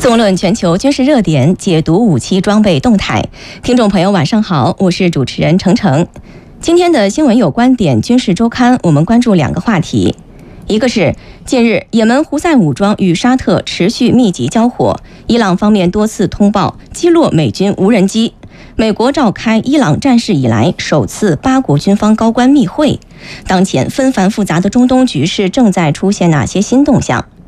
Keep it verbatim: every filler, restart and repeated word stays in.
纵论全球军事热点，解读武器装备动态。听众朋友，晚上好，我是主持人程程。今天的新闻有观点军事周刊，我们关注两个话题。一个是近日也门胡塞武装与沙特持续密集交火，伊朗方面多次通报击落美军无人机。美国召开伊朗战事以来首次八国军方高官密会。当前纷繁复杂的中东局势正在出现哪些新动向？